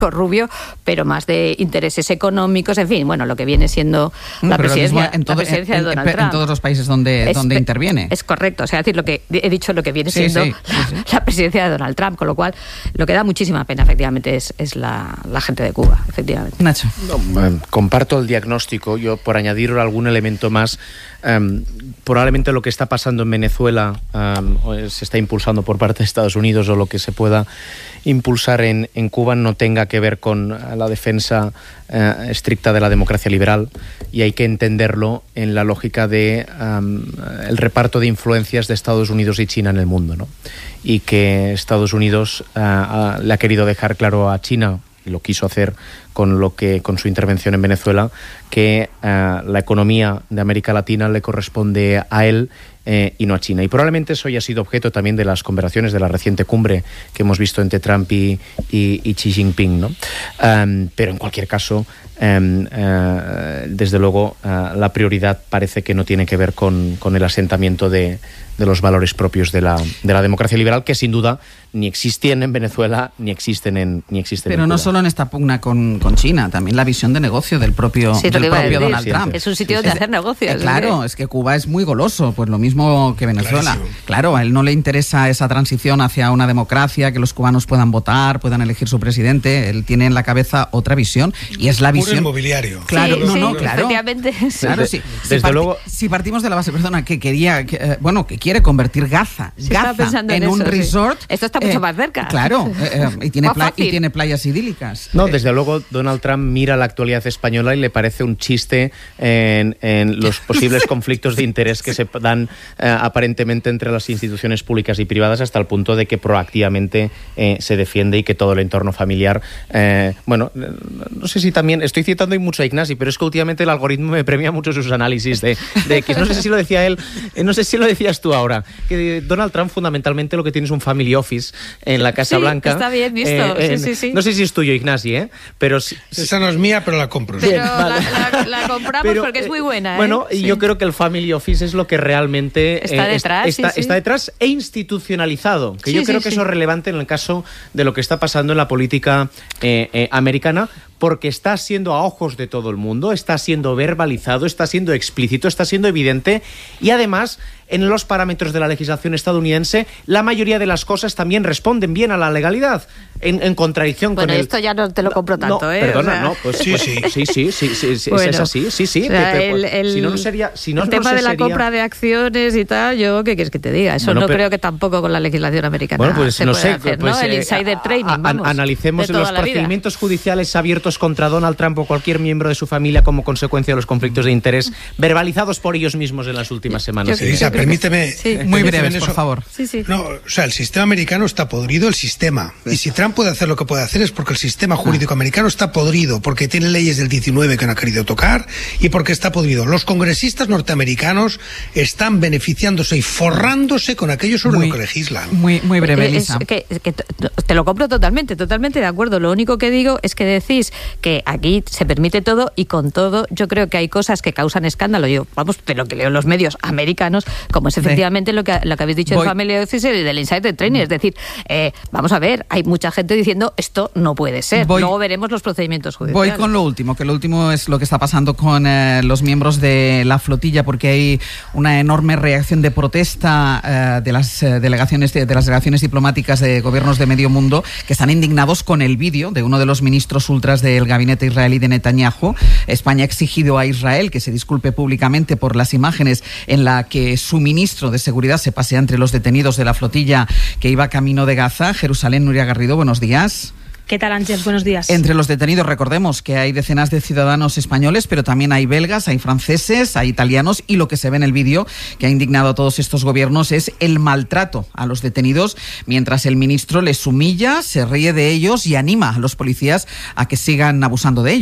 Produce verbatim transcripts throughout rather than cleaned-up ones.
Rubio, pero más de intereses económicos, en fin, bueno, lo que viene siendo la pero presidencia, en, todo, la presidencia en, de Donald en, Trump. En todos los países donde, es, donde interviene. Es correcto, o sea, decir, lo que he dicho lo que viene sí, siendo sí, la, sí, sí. la presidencia de Donald Trump, con lo cual lo que da muchísima pena, efectivamente, es, es la, la gente de Cuba, efectivamente. Nacho. No, eh, comparto el diagnóstico. Yo, por añadir algún elemento más, um, probablemente lo que está pasando en Venezuela um, se está impulsando por parte de Estados Unidos, o lo que se pueda impulsar en, en Cuba no tenga que ver con la defensa eh, estricta de la democracia liberal, y hay que entenderlo en la lógica de um, el reparto de influencias de Estados Unidos y China en el mundo, ¿no? Y que Estados Unidos uh, uh, le ha querido dejar claro a China, y lo quiso hacer con lo que con su intervención en Venezuela, que uh, la economía de América Latina le corresponde a él eh, y no a China. Y probablemente eso haya sido objeto también de las conversaciones de la reciente cumbre que hemos visto entre Trump y, y, y Xi Jinping, ¿no? Um, pero en cualquier caso, um, uh, desde luego, uh, la prioridad parece que no tiene que ver con, con el asentamiento de, de los valores propios de la, de la democracia liberal, que sin duda ni existen en Venezuela ni existen en ni existen Pero en no Cuba. Solo en esta pugna con, con China, también la visión de negocio del propio, sí, del propio Donald sí, Trump. Es un sitio sí, de sí. hacer negocios. Eh, claro, es que Cuba es muy goloso, pues lo mismo que Venezuela. Clarísimo. Claro, a él no le interesa esa transición hacia una democracia, que los cubanos puedan votar, puedan elegir su presidente. Él tiene en la cabeza otra visión, y es la Puro visión... inmobiliario. Claro, sí, no, sí, no, claro. efectivamente. Claro, Desde- sí. desde si, parti- luego- si partimos de la base, perdona, que quería, que, eh, bueno, que quiere convertir Gaza, Sí, estaba Gaza pensando en, en un eso, sí. resort. Esto está mucho más cerca. Claro, eh, eh, y, tiene Más pla- fácil. y tiene playas idílicas. No, Eh, desde luego Donald Trump mira la actualidad española y le parece un chiste en, en los posibles conflictos de interés que se dan eh, aparentemente entre las instituciones públicas y privadas, hasta el punto de que proactivamente eh, se defiende, y que todo el entorno familiar... Eh, bueno, no sé si también... Estoy citando hoy mucho a Ignasi, pero es que últimamente el algoritmo me premia mucho sus análisis de, de X. No sé si lo decía él, eh, no sé si lo decías tú ahora, que Donald Trump fundamentalmente lo que tiene es un family office en la Casa Sí, Blanca. está bien visto, Eh, en- sí, sí, sí. No sé si es tuyo, Ignasi, ¿eh? Pero si- Esa no es mía, pero la compro. Pero Bien, la, vale. la- la compramos Pero, porque es muy buena. eh, ¿eh? Bueno, y Sí. yo creo que el Family Office es lo que realmente Está eh, detrás, está, sí, sí. está detrás e institucionalizado. Que Sí, yo sí, creo que sí. eso es relevante en el caso de lo que está pasando en la política eh, eh, americana, porque está siendo a ojos de todo el mundo, está siendo verbalizado, está siendo explícito, está siendo evidente, y además, en los parámetros de la legislación estadounidense, la mayoría de las cosas también responden bien a la legalidad, en, en contradicción Bueno, con el... esto ya no te lo compro tanto, no, ¿eh? Perdona, O sea- no, pues Sí, pues, sí. sí, sí, sí, sí, sí, Bueno, es así, sí, sí. o sea, Pepe, pues, el, el- si no, no sería... Si no, el no tema se de la sería- compra de acciones y tal, yo, ¿qué quieres que te diga? Eso Bueno, no pero- creo que tampoco con la legislación americana Bueno, pues se no pueda sé, hacer, pues, ¿no? El eh, insider a- trading, a- vamos, analicemos de toda los la vida. procedimientos judiciales abiertos contra Donald Trump o cualquier miembro de su familia como consecuencia de los conflictos de interés verbalizados por ellos mismos en las últimas semanas. yo- Elisa, creo que- permíteme. sí. Muy permíteme breves, eso. por favor. Sí, sí. No, o sea, el sistema americano está podrido, el sistema. Y si Trump puede hacer lo que puede hacer es porque el sistema jurídico americano está podrido, porque tiene leyes del diecinueve que no ha querido tocar y porque está podrido. Los congresistas norteamericanos están beneficiándose y forrándose con aquello sobre Muy- lo que legislan. Muy, muy breve, Eh, es Elisa. que, que t- te lo compro totalmente, totalmente de acuerdo. Lo único que digo es que decís que aquí se permite todo, y con todo yo creo que hay cosas que causan escándalo. Yo, vamos, de lo que leo en los medios americanos, como es efectivamente lo que, lo que habéis dicho Voy- del Family Office y del Insider Trading. Es decir, eh, vamos a ver, hay mucha gente diciendo esto no puede ser. Voy- Luego veremos los procedimientos judiciales. Voy con lo último, que lo último es lo que está pasando con eh, los miembros de la flotilla, porque hay una enorme reacción de protesta eh, de las eh, delegaciones de, de las delegaciones diplomáticas de gobiernos de medio mundo, que están indignados con el vídeo de uno de los ministros ultras del gabinete israelí de Netanyahu. España ha exigido a Israel que se disculpe públicamente por las imágenes en la que su ministro de seguridad se pasea entre los detenidos de la flotilla que iba camino de Gaza. Jerusalén, Nuria Garrido, buenos días. ¿Qué tal, Ángel? Buenos días. Entre los detenidos, recordemos que hay decenas de ciudadanos españoles, pero también hay belgas, hay franceses, hay italianos, y lo que se ve en el vídeo que ha indignado a todos estos gobiernos es el maltrato a los detenidos, mientras el ministro les humilla, se ríe de ellos y anima a los policías a que sigan abusando de ellos.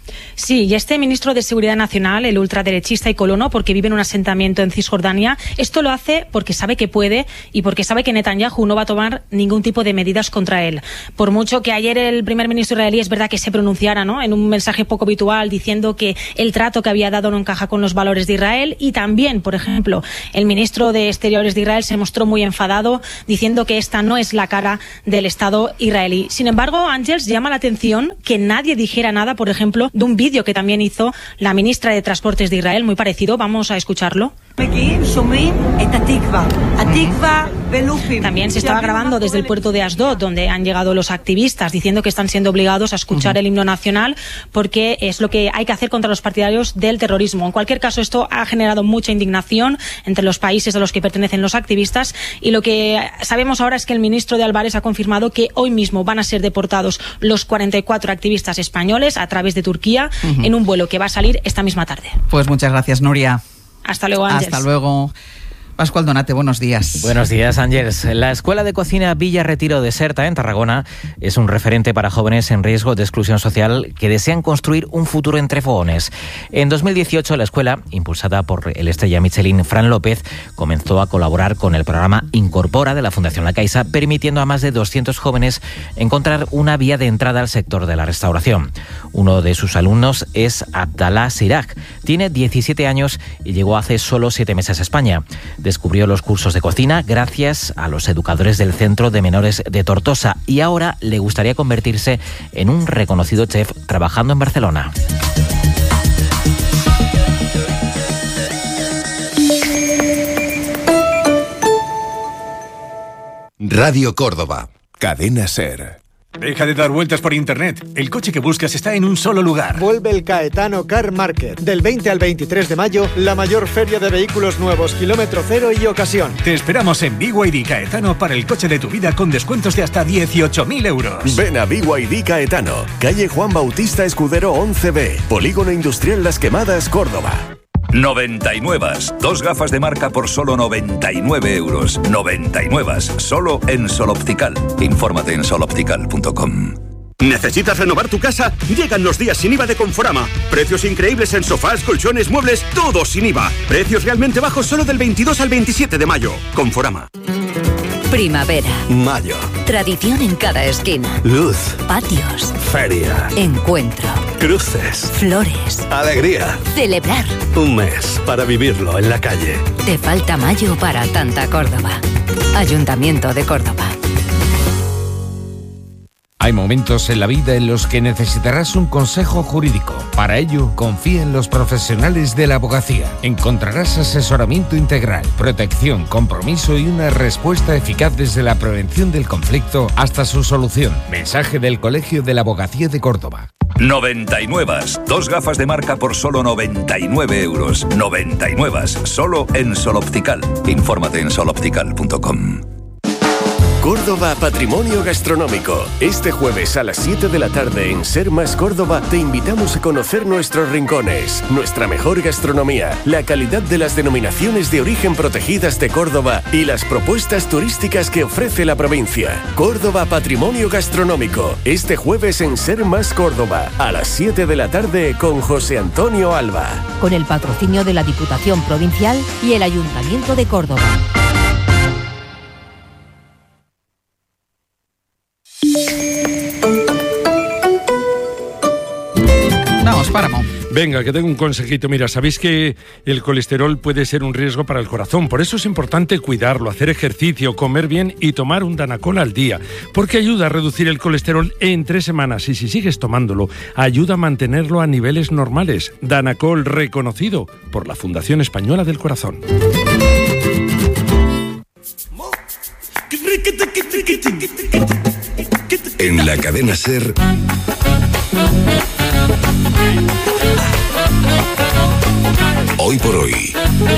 Sí, y este ministro de Seguridad Nacional, el ultraderechista y colono, porque vive en un asentamiento en Cisjordania, esto lo hace porque sabe que puede y porque sabe que Netanyahu no va a tomar ningún tipo de medidas contra él. Por mucho que ayer el primer ministro israelí es verdad que se pronunciara, ¿no?, en un mensaje poco habitual diciendo que el trato que había dado no encaja con los valores de Israel, y también, por ejemplo, el ministro de Exteriores de Israel se mostró muy enfadado diciendo que esta no es la cara del Estado israelí. Sin embargo, Ángels, llama la atención que nadie dijera nada, por ejemplo, de un vídeo que también hizo la ministra de Transportes de Israel, muy parecido. Vamos a escucharlo. También se estaba grabando desde el puerto de Asdod, donde han llegado los activistas diciendo que están siendo obligados a escuchar uh-huh. el himno nacional porque es lo que hay que hacer contra los partidarios del terrorismo. En cualquier caso, esto ha generado mucha indignación entre los países a los que pertenecen los activistas, y lo que sabemos ahora es que el ministro de Álvarez ha confirmado que hoy mismo van a ser deportados los cuarenta y cuatro activistas españoles a través de Turquía uh-huh. en un vuelo que va a salir esta misma tarde. Pues muchas gracias, Nuria. Hasta luego, Ángels. Hasta luego. Pascual Donate, buenos días. Buenos días, Ángels. La Escuela de Cocina Villa Retiro de Serta, en Tarragona, es un referente para jóvenes en riesgo de exclusión social que desean construir un futuro entre fogones. En dos mil dieciocho, la escuela, impulsada por el estrella Michelin Fran López, comenzó a colaborar con el programa Incorpora de la Fundación La Caixa, permitiendo a más de doscientos jóvenes encontrar una vía de entrada al sector de la restauración. Uno de sus alumnos es Abdallah Siraj. Tiene diecisiete años y llegó hace solo siete meses a España. Descubrió los cursos de cocina gracias a los educadores del Centro de Menores de Tortosa y ahora le gustaría convertirse en un reconocido chef trabajando en Barcelona. Radio Córdoba, Cadena SER. Deja de dar vueltas por internet. El coche que buscas está en un solo lugar. Vuelve el Caetano Car Market. Del veinte al veintitrés de mayo, la mayor feria de vehículos nuevos, kilómetro cero y ocasión. Te esperamos en B Y D Caetano para el coche de tu vida con descuentos de hasta dieciocho mil euros. Ven a B Y D Caetano, calle Juan Bautista Escudero once B, Polígono Industrial Las Quemadas, Córdoba. noventa y nueve. Dos gafas de marca por solo noventa y nueve euros. noventa y nueve. Solo en Sol Optical. Infórmate en sol optical punto com. ¿Necesitas renovar tu casa? Llegan los días sin I V A de Conforama. Precios increíbles en sofás, colchones, muebles, todo sin I V A. Precios realmente bajos solo del veintidós al veintisiete de mayo. Conforama. Primavera. Mayo. Tradición en cada esquina. Luz. Patios. Feria. Encuentro. Cruces. Flores. Alegría. Celebrar. Un mes para vivirlo en la calle. Te falta mayo para tanta Córdoba. Ayuntamiento de Córdoba. Hay momentos en la vida en los que necesitarás un consejo jurídico. Para ello, confía en los profesionales de la abogacía. Encontrarás asesoramiento integral, protección, compromiso y una respuesta eficaz desde la prevención del conflicto hasta su solución. Mensaje del Colegio de la Abogacía de Córdoba. noventa y nueve. Dos gafas de marca por solo noventa y nueve euros. noventa y nueve. Solo en Sol Optical. Infórmate en sol optical punto com. Córdoba Patrimonio Gastronómico. Este jueves a las siete de la tarde en Ser Más Córdoba te invitamos a conocer nuestros rincones, nuestra mejor gastronomía, la calidad de las denominaciones de origen protegidas de Córdoba y las propuestas turísticas que ofrece la provincia. Córdoba Patrimonio Gastronómico. Este jueves en Ser Más Córdoba a las siete de la tarde con José Antonio Alba. Con el patrocinio de la Diputación Provincial y el Ayuntamiento de Córdoba. Vamos, páramo. Venga, que tengo un consejito. Mira, sabéis que el colesterol puede ser un riesgo para el corazón. Por eso es importante cuidarlo, hacer ejercicio, comer bien y tomar un Danacol al día. Porque ayuda a reducir el colesterol en tres semanas. Y si sigues tomándolo, ayuda a mantenerlo a niveles normales. Danacol, reconocido por la Fundación Española del Corazón. En la cadena SER... Hoy por hoy,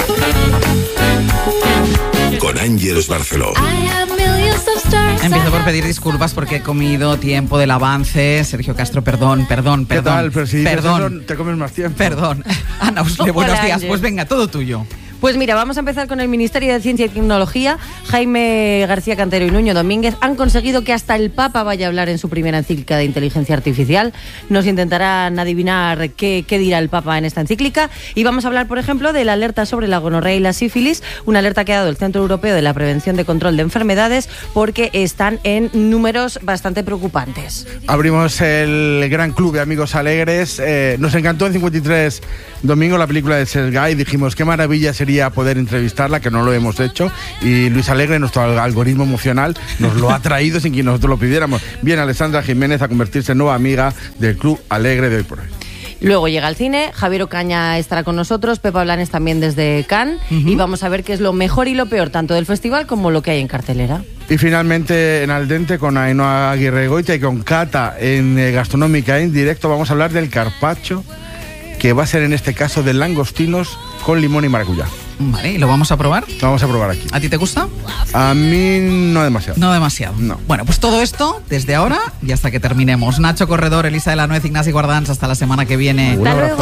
con Ángels Barceló. Empiezo por pedir disculpas porque he comido tiempo del avance. Sergio Castro, perdón, perdón, perdón. ¿Qué tal? Pero si perdón, eso, te comes más tiempo. Perdón. Ana Usle, buenos días. Pues venga, todo tuyo. Pues mira, vamos a empezar con el Ministerio de Ciencia y Tecnología. Jaime García Cantero y Nuño Domínguez han conseguido que hasta el Papa vaya a hablar en su primera encíclica de inteligencia artificial. Nos intentarán adivinar qué, qué dirá el Papa en esta encíclica. Y vamos a hablar, por ejemplo, de la alerta sobre la gonorrea y la sífilis, una alerta que ha dado el Centro Europeo de la Prevención de Control de Enfermedades, porque están en números bastante preocupantes. Abrimos el gran club de amigos alegres. Eh, nos encantó en cincuenta y tres domingo la película de Sergei. Dijimos qué maravilla sería poder entrevistarla, que no lo hemos hecho. Y Luis Alegre, nuestro algoritmo emocional, nos lo ha traído sin que nosotros lo pidiéramos. Viene Alessandra Jiménez a convertirse en nueva amiga del Club Alegre de hoy por hoy. Luego llega el cine, Javier Ocaña estará con nosotros, Pepa Blanes también desde Cannes, uh-huh. y vamos a ver qué es lo mejor y lo peor, tanto del festival como lo que hay en cartelera. Y finalmente en Al Dente con Ainhoa Aguirre Goitia y con Cata en eh, Gastronómica en directo vamos a hablar del carpaccio, que va a ser en este caso de langostinos con limón y maracuyá. Vale, ¿y lo vamos a probar? Lo vamos a probar aquí. ¿A ti te gusta? A mí no demasiado. No demasiado. No. Bueno, pues todo esto desde ahora y hasta que terminemos. Nacho Corredor, Elisa de la Nuez, Ignasi Guardans, hasta la semana que viene. Hasta luego.